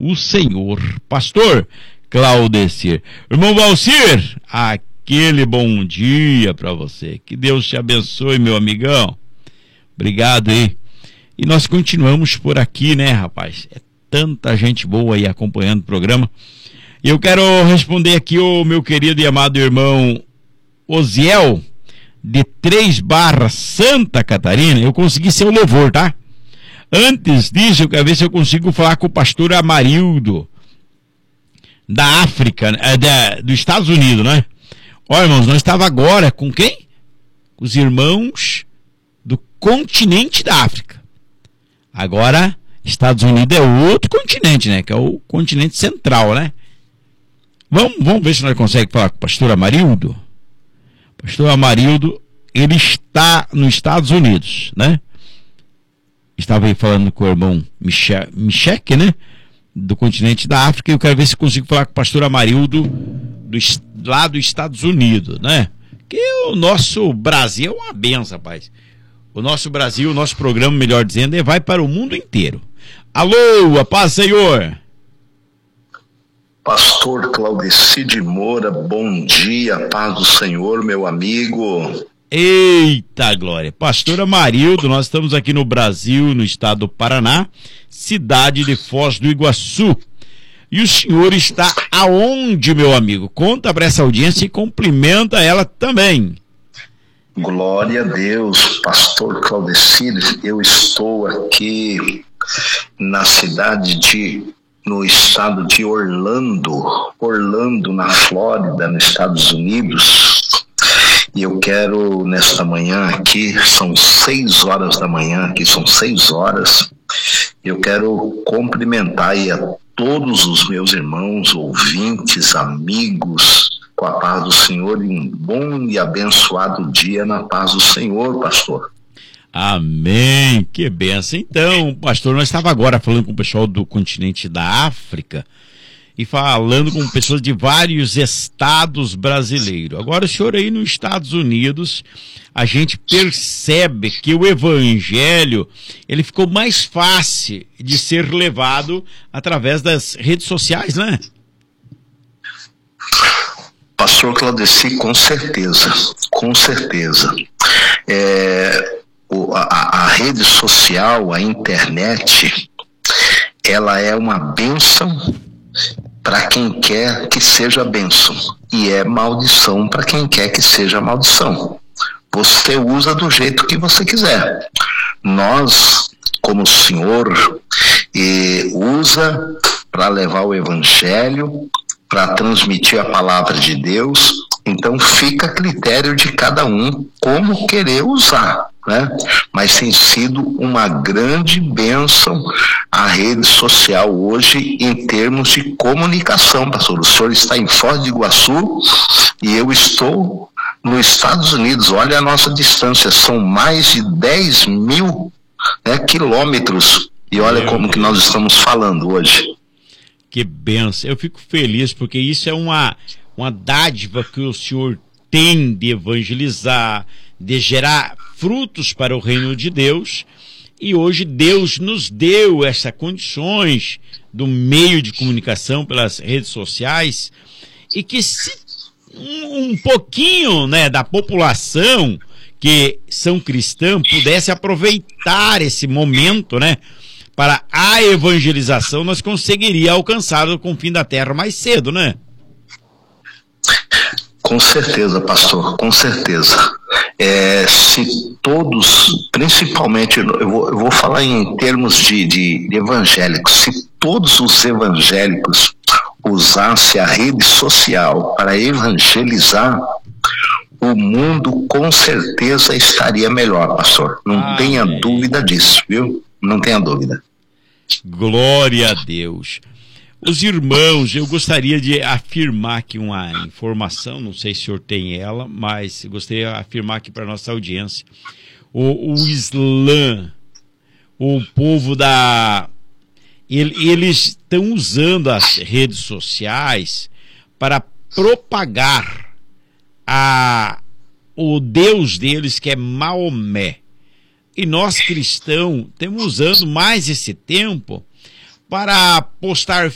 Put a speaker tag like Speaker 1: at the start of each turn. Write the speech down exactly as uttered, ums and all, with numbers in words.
Speaker 1: o Senhor. Pastor Claudecir. Irmão Valcir, aquele bom dia para você. Que Deus te abençoe, meu amigão. Obrigado aí. E nós continuamos por aqui, né, rapaz? É tanta gente boa aí acompanhando o programa. E eu quero responder aqui o meu querido e amado irmão Osiel, de Três Barras, Santa Catarina. Eu consegui ser o louvor, tá? Antes disso, eu quero ver se eu consigo falar com o pastor Amarildo, da África, é, da, dos Estados Unidos, né? Olha, irmãos, nós estávamos agora com quem? Os irmãos do continente da África. Agora, Estados Unidos é outro continente, né? Que é o continente central, né? Vamos, vamos ver se nós conseguimos falar com o pastor Amarildo. Pastor Amarildo, ele está nos Estados Unidos, né? Estava aí falando com o irmão Michek, né? Do continente da África, e eu quero ver se consigo falar com o pastor Amarildo do, lá dos Estados Unidos, né? Que o nosso Brasil é uma benção, rapaz. O nosso Brasil, o nosso programa, melhor dizendo, vai para o mundo inteiro. Alô, a paz, Senhor!
Speaker 2: Pastor Claudecir de Moura, bom dia, paz do Senhor, meu amigo.
Speaker 1: Eita glória, pastor Amarildo, nós estamos aqui no Brasil, no estado do Paraná, cidade de Foz do Iguaçu. E o senhor está aonde, meu amigo? Conta para essa audiência e cumprimenta ela também.
Speaker 2: Glória a Deus, pastor Claudecir, eu estou aqui na cidade de... no estado de Orlando, Orlando, na Flórida, nos Estados Unidos. E eu quero, nesta manhã aqui, são seis horas da manhã, aqui são seis horas, eu quero cumprimentar aí a todos os meus irmãos, ouvintes, amigos, com a paz do Senhor, e um bom e abençoado dia na paz do Senhor, pastor.
Speaker 1: Amém, que benção. Então, pastor, nós estávamos agora falando com o pessoal do continente da África e falando com pessoas de vários estados brasileiros. Agora, o senhor aí nos Estados Unidos, a gente percebe que o evangelho, ele ficou mais fácil de ser levado através das redes sociais, né?
Speaker 2: Pastor Claudecir, com certeza, com certeza. É... O, a, a rede social, a internet, ela é uma bênção para quem quer que seja bênção, e é maldição para quem quer que seja maldição. Você usa do jeito que você quiser. Nós, como o Senhor, eh, usa para levar o evangelho, para transmitir a palavra de Deus, então fica a critério de cada um como querer usar. Né? Mas tem sido uma grande bênção a rede social hoje em termos de comunicação, pastor. O senhor está em Foz do Iguaçu e eu estou nos Estados Unidos. Olha a nossa distância, são mais de dez mil, né, quilômetros, e olha Meu como Deus. Que nós estamos falando hoje.
Speaker 1: Que bênção, eu fico feliz porque isso é uma, uma dádiva que o senhor tem de evangelizar, de gerar frutos para o reino de Deus, e hoje Deus nos deu essas condições do meio de comunicação pelas redes sociais, e que se um, um pouquinho, né, da população que são cristãos pudesse aproveitar esse momento, né, para a evangelização, nós conseguiríamos alcançar o confim da terra mais cedo, né?
Speaker 2: Com certeza, pastor, com certeza. É, se todos, principalmente, eu vou, eu vou falar em termos de, de, de evangélicos, se todos os evangélicos usassem a rede social para evangelizar, o mundo com certeza estaria melhor, pastor. Não Amém. Tenha dúvida disso, viu? Não tenha dúvida.
Speaker 1: Glória a Deus. Os irmãos, eu gostaria de afirmar aqui uma informação, não sei se o senhor tem ela, mas gostaria de afirmar aqui para a nossa audiência. O, o Islã, o povo da... Ele, eles estão usando as redes sociais para propagar a, o Deus deles, que é Maomé. E nós cristãos estamos usando mais esse tempo para postar